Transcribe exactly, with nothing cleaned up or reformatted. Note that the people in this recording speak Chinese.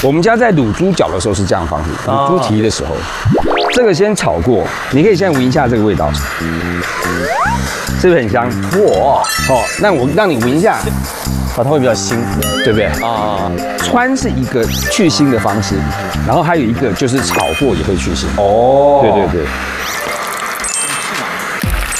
我们家在卤猪脚的时候是这样方式，卤猪蹄的时候，这个先炒过，你可以先闻一下这个味道，是不是很香？哇，哦，那我让你闻一下， 啊，它会比较腥， 对不对？ 啊， 川是一个去腥的方式，然后还有一个就是炒过也会去腥。 哦， 对对对，